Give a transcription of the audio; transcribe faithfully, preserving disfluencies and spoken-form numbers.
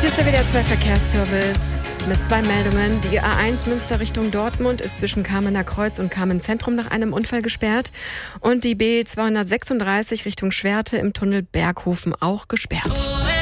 Hier ist der W D R zwei Verkehrsservice mit zwei Meldungen. Die A eins Münster Richtung Dortmund ist zwischen Kamener Kreuz und Kamen Zentrum nach einem Unfall gesperrt. Und die B zweihundertsechsunddreißig Richtung Schwerte im Tunnel Berghofen auch gesperrt.